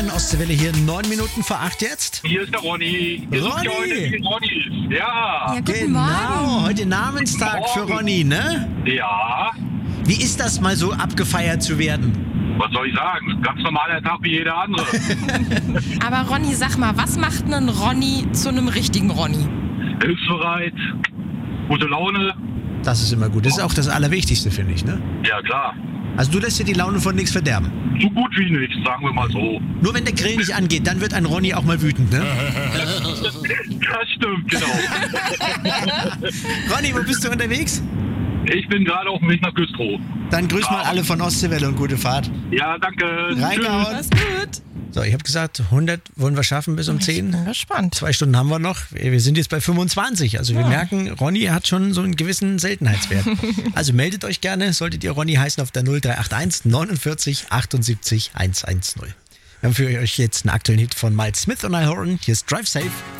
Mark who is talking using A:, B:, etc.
A: an, Ostseewelle hier, 9 Minuten vor 8 jetzt.
B: Hier ist der Ronny. Hier
A: Ronny!
B: sind ja heute die Ronnys. Ja.
C: Ja, guten
A: Genau,
C: Morgen.
A: heute Namenstag für
B: Morgen.
A: Ronny, ne?
B: Ja.
A: Wie ist das mal so abgefeiert zu werden?
B: Was soll ich sagen? Ganz normaler Tag wie jeder andere.
C: Aber Ronny, sag mal, was macht einen Ronny zu einem richtigen Ronny?
B: Hilfsbereit, gute Laune.
A: Das ist immer gut. Das ist auch das Allerwichtigste, finde ich, ne?
B: Ja, klar.
A: Also du lässt dir die Laune von nichts verderben.
B: So gut wie nichts, sagen wir mal so.
A: Nur wenn der Grill nicht angeht, dann wird ein Ronny auch mal wütend, ne?
B: Das stimmt, genau.
A: Ronny, wo bist du unterwegs?
B: Ich bin gerade auf dem Weg nach Güstrow.
A: Dann grüß mal alle von Ostseewelle und gute Fahrt.
B: Ja, danke.
A: Reingehauen.
C: Das ist gut.
A: So, ich habe gesagt, 100 wollen wir schaffen bis um 10.
C: Ich bin gespannt.
A: 2 Stunden haben wir noch. Wir sind jetzt bei 25. Also wir merken, Ronny hat schon so einen gewissen Seltenheitswert. Also meldet euch gerne, solltet ihr Ronny heißen, auf der 0381 49 78 110. Wir haben für euch jetzt einen aktuellen Hit von Miles Smith und Al Horan. Hier ist Drive Safe.